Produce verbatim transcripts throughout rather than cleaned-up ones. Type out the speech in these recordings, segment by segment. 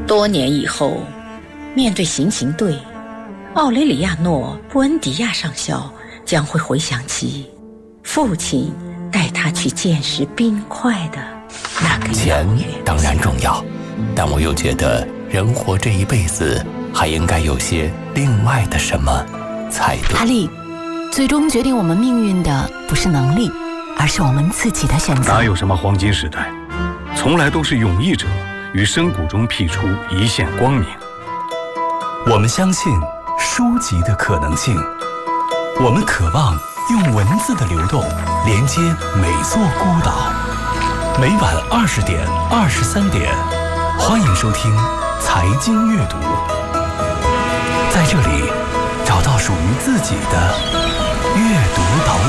多年以后，面对行刑队，奥雷里亚诺·布恩迪亚上校将会回想起父亲带他去见识冰块的那个钱当然重要，但我又觉得人活这一辈子还应该有些另外的什么才对。 阿丽，最终决定我们命运的不是能力，而是我们自己的选择。 哪有什么黄金时代，从来都是勇毅者于深谷中辟出一线光明。 我们相信书籍的可能性，我们渴望用文字的流动连接每座孤岛。每晚二十点、二十三点，欢迎收听财经阅读，在这里找到属于自己的阅读岛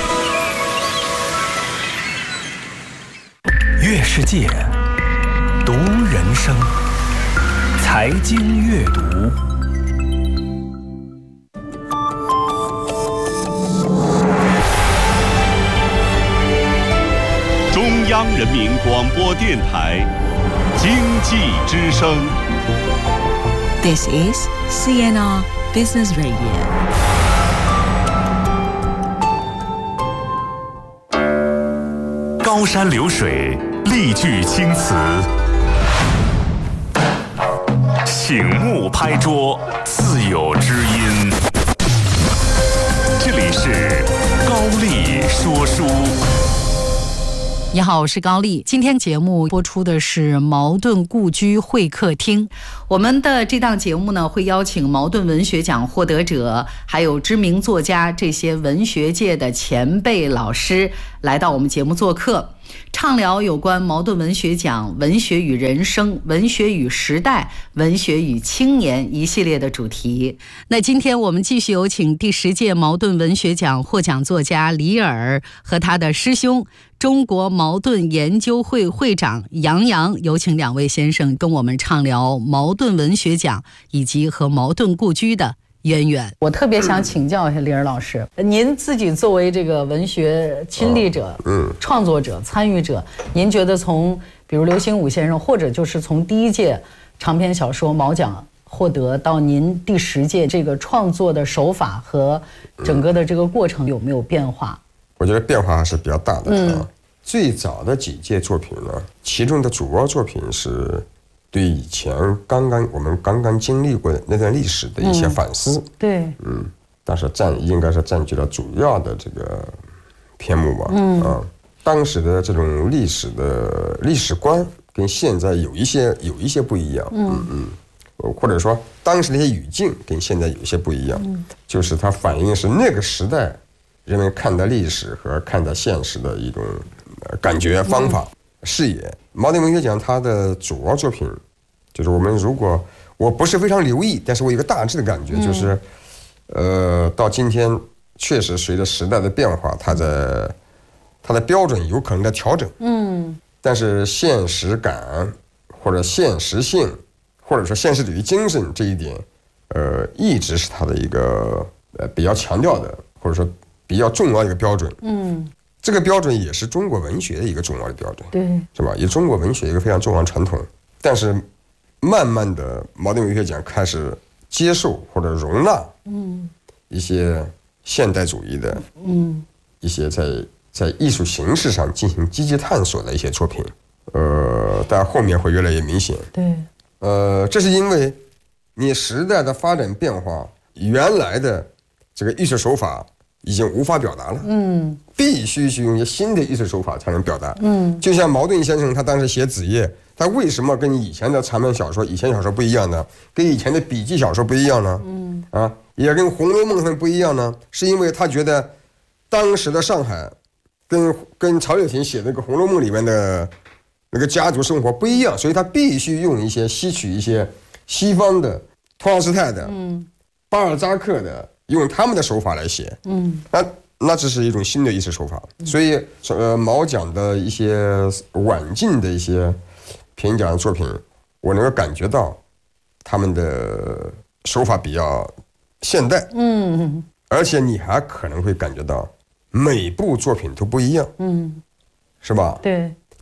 屿。阅世界，读人生，财经阅读。 中央人民广播电台经济之声。 This is C N R Business Radio。 高山流水，丽句青词，醒目拍桌，自有知音。这里是高丽说书。 你好，我是高丽。今天节目播出的是茅盾故居会客厅。我们的这档节目呢，会邀请茅盾文学奖获得者，还有知名作家这些文学界的前辈老师来到我们节目做客，畅聊有关茅盾文学奖、文学与人生、文学与时代、文学与青年一系列的主题。那今天我们继续有请第十届茅盾文学奖获奖作家李尔和他的师兄中国茅盾研究会会长杨洋，有请两位先生跟我们畅聊茅盾文学奖以及和茅盾故居的渊源。我特别想请教一下李尔老师，您自己作为这个文学亲历者、嗯，创作者、参与者，您觉得从比如刘心武先生，或者就是从第一届长篇小说茅奖获得到您第十届，这个创作的手法和整个的这个过程有没有变化？ 我觉得变化还是比较大的。嗯，最早的几届作品呢，其中的主要作品是对以前刚刚我们刚刚经历过那段历史的一些反思。嗯、 对， 嗯，但是占应该是占据了主要的这个篇目吧。嗯啊，当时的这种历史的历史观跟现在有一些有一些不一样。嗯嗯，或者说当时的一些语境跟现在有一些不一样。嗯，就是它反映是那个时代人们看待历史和看待现实的一种感觉方法、视野。茅盾文学奖它的主要作品，就是我们如果我不是非常留意，但是我有一个大致的感觉，就是，呃，到今天确实随着时代的变化，它在它的标准有可能在调整。嗯，但是现实感或者现实性，或者说现实主义精神这一点，呃，一直是它的一个呃比较强调的，或者说比较重要的一个标准。嗯，这个标准也是中国文学的一个重要的标准，对，是吧？也中国文学一个非常重要的传统。但是慢慢的，茅盾文学奖开始接受或者容纳，嗯，一些现代主义的，嗯，一些在在艺术形式上进行积极探索的一些作品，呃，但后面会越来越明显。对，呃，这是因为你时代的发展变化，原来的这个艺术手法已经无法表达了，嗯，必须去用一些新的艺术手法才能表达，嗯，就像茅盾先生他当时写子夜，他为什么跟以前的长篇小说、以前小说不一样呢？跟以前的笔记小说不一样呢？嗯，啊，也跟《红楼梦》他们不一样呢？是因为他觉得当时的上海跟跟曹雪芹写那个《红楼梦》里面的那个家族生活不一样，所以他必须用一些吸取一些西方的托尔斯泰的、嗯，巴尔扎克的。用他们的手法来写，嗯，那那这是一种新的艺术手法，所以呃，茅奖的一些晚近的一些评奖的作品，我能够感觉到他们的手法比较现代，嗯，而且你还可能会感觉到每部作品都不一样，嗯，是吧？对，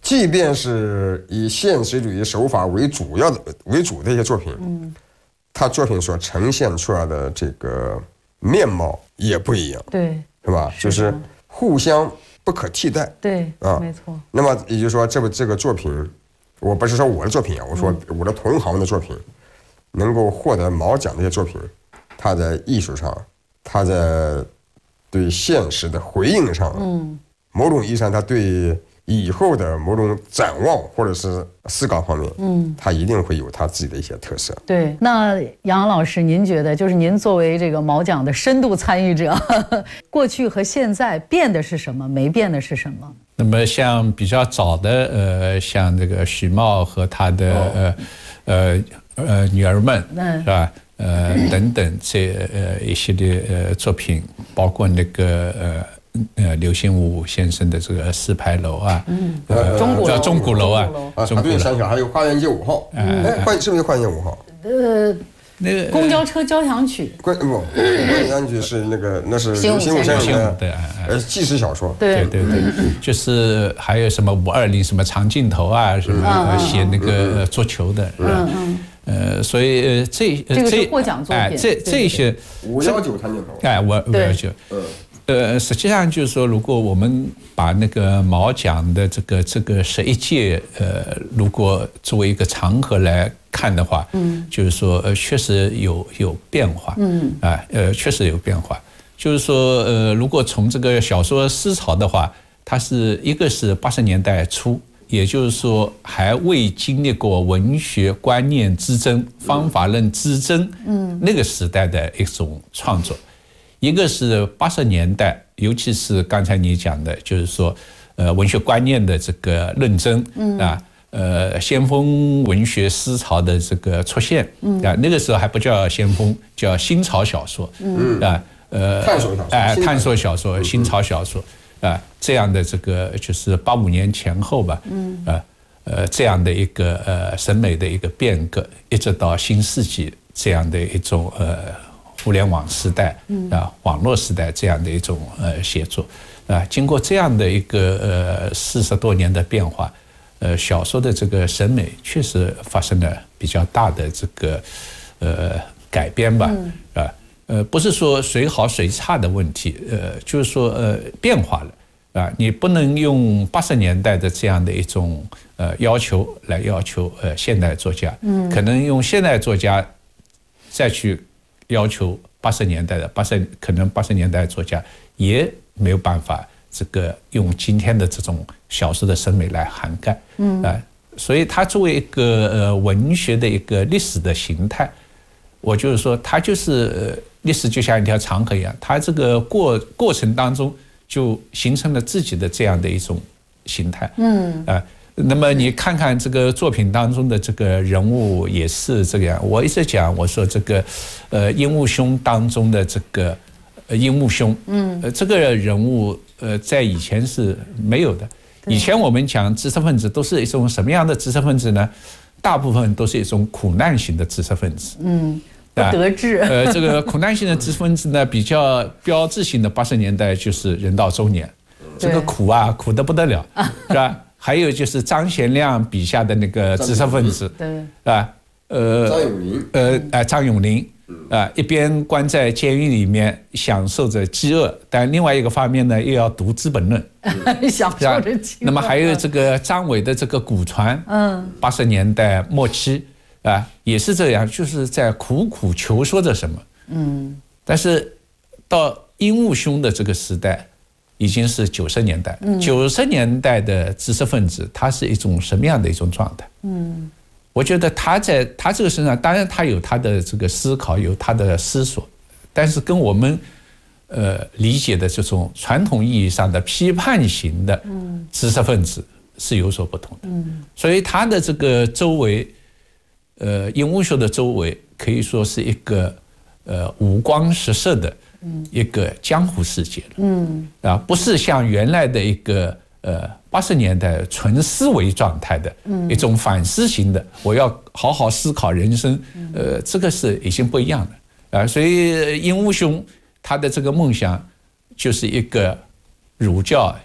即便是以现实主义手法为主要的为主的一些作品，嗯，他作品所呈现出来的这个面貌也不一样， 对， 是吧？是就是互相不可替代， 对啊， 没错。 那么也就是说，这部这个作品，我不是说我的作品啊，我说我的同行的作品，能够获得毛奖的一些作品，它在艺术上，它在对现实的回应上，嗯，某种意义上，它对以后的某种展望或者是思考方面，嗯，它一定会有它自己的一些特色。 对，那杨老师，您觉得，就是您作为这个毛奖的深度参与者，呵呵过去和现在变的是什么？没变的是什么？ 那么像比较早的，呃，像这个许茂和他的、哦、呃呃呃女儿们，嗯，是吧？呃，等等这呃一系列呃作品，包括那个呃。呃，刘心武先生的这个四牌楼啊，嗯，呃， 钟鼓楼， 叫钟鼓楼啊， 钟鼓楼，想想还有花园街五号，哎，花是不是花园街五号？ 呃，那个公交车交响曲， 关不，交响曲是那个那是刘心武先生的呃纪实小说， 对对对，就是还有什么五二零什么长镜头啊，什么写那个足球的，嗯嗯。呃，所以呃这这个是获奖作品， 哎，这这些五幺九长镜头， 哎，五五幺九，嗯。呃，实际上就是说，如果我们把那个毛奖的这个这个十一届，呃，如果作为一个长河来看的话，嗯，就是说，呃，确实有有变化，嗯，啊，呃，确实有变化。就是说，呃，如果从这个小说思潮的话，它是一个是八十年代初，也就是说还未经历过文学观念之争、方法论之争，嗯，那个时代的一种创作。一个是八十年代，尤其是刚才你讲的，就是说，呃，文学观念的这个论争，嗯啊，呃，先锋文学思潮的这个出现，嗯啊，那个时候还不叫先锋，叫新潮小说，嗯啊，呃， 探索小说， 哎，探索小说，新潮小说，啊，这样的这个就是八五年前后吧，嗯啊，呃，这样的一个呃审美的一个变革，一直到新世纪这样的一种呃。互联网时代啊，网络时代这样的一种呃写作啊，经过这样的一个呃四十多年的变化，呃，小说的这个审美确实发生了比较大的这个呃改编吧，啊，呃，不是说谁好谁差的问题，呃，就是说呃变化了啊，你不能用八十年代的这样的一种呃要求来要求呃现代作家，嗯，可能用现代作家再去。要求八十年代的八十可能八十年代作家也没有办法这个用今天的这种小说的审美来涵盖，嗯啊、呃，所以它作为一个呃文学的一个历史的形态，我就是说它就是呃历史就像一条长河一样，它这个过过程当中就形成了自己的这样的一种形态，嗯啊。呃那么你看看这个作品当中的这个人物也是这个样。我一直讲，我说这个，呃，樱木兄当中的这个，呃，樱木兄，嗯，呃，这个人物，呃，在以前是没有的。以前我们讲知识分子都是一种什么样的知识分子呢？大部分都是一种苦难型的知识分子，嗯， 不得志。 呃，这个苦难型的知识分子呢，比较标志性的八十年代就是人到中年，这个苦啊，苦得不得了，是吧？还有就是张贤亮笔下的那个知识分子，对啊，呃， 张永林， 呃，啊，张永林，啊，一边关在监狱里面享受着饥饿，但另外一个方面呢，又要读《资本论》， 享受着饥饿。 那么还有这个张伟的这个古传，嗯，八十年代末期啊，也是这样，就是在苦苦求说着什么，嗯，但是到樱木兄的这个时代。已经是九十年代，九十年代的知识分子，他是一种什么样的一种状态？嗯，我觉得他在他这个身上，当然他有他的这个思考，有他的思索，但是跟我们呃理解的这种传统意义上的批判型的知识分子是有所不同的。嗯，所以他的这个周围，呃，樱木兄的周围可以说是一个呃五光十色的。一个江湖世界了，嗯啊，不是像原来的一个呃八十年代纯思维状态的一种反思型的，我要好好思考人生，呃，这个是已经不一样的啊。所以樱木兄他的这个梦想就是一个儒教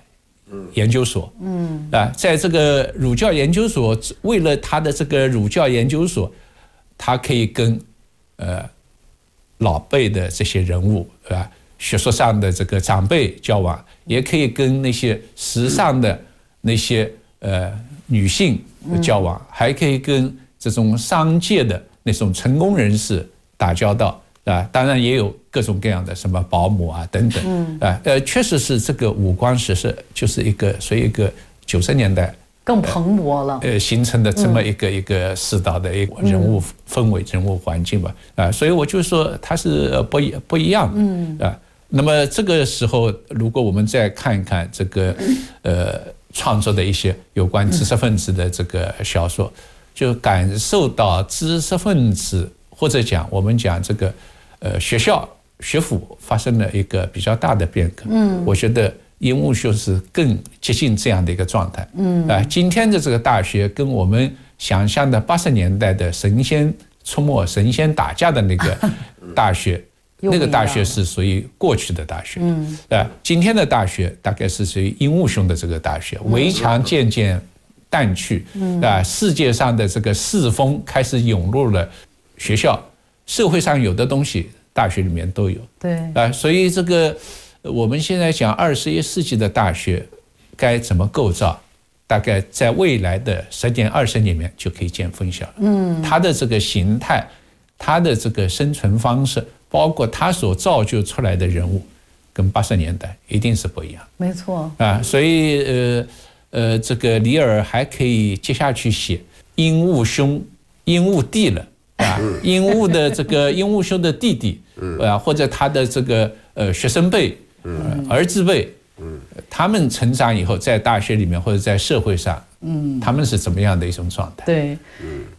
研究所，嗯啊，在这个儒教研究所，为了他的这个儒教研究所，他可以跟呃老辈的这些人物啊，学术上的这个长辈交往，也可以跟那些时尚的那些呃女性交往，还可以跟这种商界的那种成功人士打交道。啊，当然也有各种各样的什么保姆啊等等，嗯，啊，呃，确实是这个五光十色，就是一个所以一个九十年代更蓬勃了， 呃，形成的这么一个、嗯、一个世道的一个人物氛围、人物环境吧，啊，所以我就说它是不一不一样的，嗯，啊，那么这个时候，如果我们再看一看这个呃创作的一些有关知识分子的这个小说，就感受到知识分子或者讲我们讲这个。呃，学校学府发生了一个比较大的变革，嗯，我觉得鹦鹉秀是更接近这样的一个状态，嗯，啊、呃，今天的这个大学跟我们想象的八十年代的神仙出没、神仙打架的那个大学，那个大学是属于过去的大学，嗯，啊、呃，今天的大学大概是属于鹦鹉兄的这个大学，围墙渐渐淡去，嗯，啊、呃，世界上的这个世风开始涌入了学校。社会上有的东西，大学里面都有。 对啊，所以这个我们现在讲二十一世纪的大学该怎么构造，大概在未来的十年、二十年里面就可以见分晓了。嗯，它的这个形态，它的这个生存方式，包括它所造就出来的人物，跟八十年代一定是不一样。 没错啊，所以呃呃，这个李尔还可以接下去写鹦鹉兄、鹦鹉弟了。啊，鹦鹉的这个鹦鹉兄的弟弟，啊，或者他的这个呃学生辈、呃、儿子辈，他们成长以后在大学里面或者在社会上，嗯，他们是怎么样的一种状态？ 对，